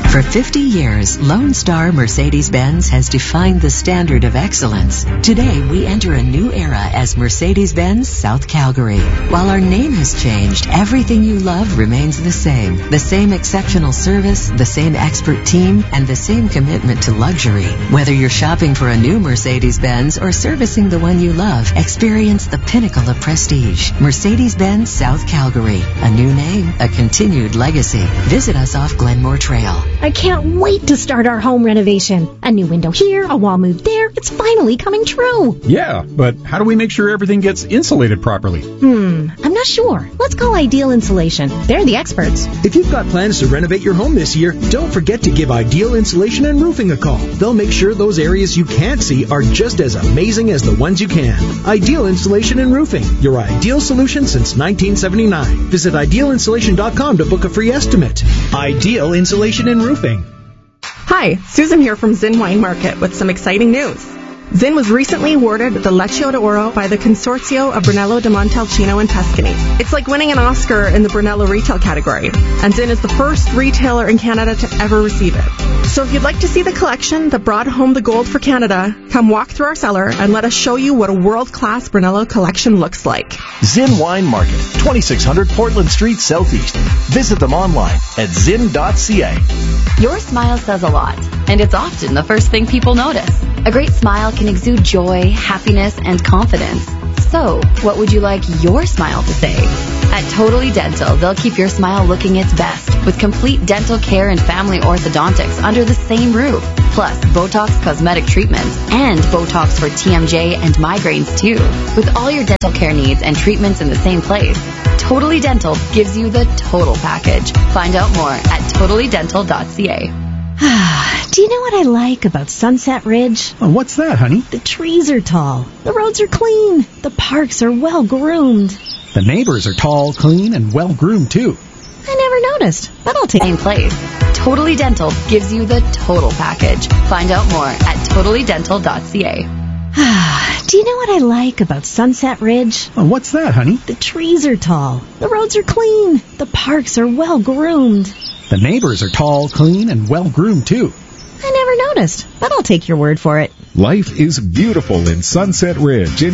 For 50 years, Lone Star Mercedes-Benz has defined the standard of excellence. Today, we enter a new era as Mercedes-Benz South Calgary. While our name has changed, everything you love remains the same. The same exceptional service, the same expert team, and the same commitment to luxury. Whether you're shopping for a new Mercedes-Benz or servicing the one you love, experience the pinnacle of prestige. Mercedes-Benz South Calgary. A new name, a continued legacy. Visit us off Glenmore Trail. I can't wait to start our home renovation. A new window here, a wall move there. It's finally coming true. Yeah, but how do we make sure everything gets insulated properly? I'm not sure. Let's call Ideal Insulation. They're the experts. If you've got plans to renovate your home this year, don't forget to give Ideal Insulation and Roofing a call. They'll make sure those areas you can't see are just as amazing as the ones you can. Ideal Insulation and Roofing, your ideal solution since 1979. Visit idealinsulation.com to book a free estimate. Ideal Insulation and Roofing. Hi, Susan here from Zinn Wine Market with some exciting news. Zinn was recently awarded the Leccio d'Oro by the Consorzio of Brunello di Montalcino and Tuscany. It's like winning an Oscar in the Brunello retail category, and Zinn is the first retailer in Canada to ever receive it. So if you'd like to see the collection that brought home the gold for Canada, come walk through our cellar and let us show you what a world-class Brunello collection looks like. Zinn Wine Market, 2600 Portland Street Southeast. Visit them online at zinn.ca. Your smile says a lot, and it's often the first thing people notice. A great smile can exude joy, happiness, and confidence. So, what would you like your smile to say? At Totally Dental, they'll keep your smile looking its best with complete dental care and family orthodontics under the same roof. Plus, Botox cosmetic treatments and Botox for TMJ and migraines too. With all your dental care needs and treatments in the same place, Totally Dental gives you the total package. Find out more at totallydental.ca. Do you know what I like about Sunset Ridge? Oh, what's that, honey? The trees are tall. The roads are clean. The parks are well groomed. The neighbors are tall, clean, and well-groomed, too. I never noticed, but I'll take Same place. Totally Dental gives you the total package. Find out more at totallydental.ca. Do you know what I like about Sunset Ridge? Oh, what's that, honey? The trees are tall. The roads are clean. The parks are well groomed. The neighbors are tall, clean, and well-groomed, too. I never noticed, but I'll take your word for it. Life is beautiful in Sunset Ridge.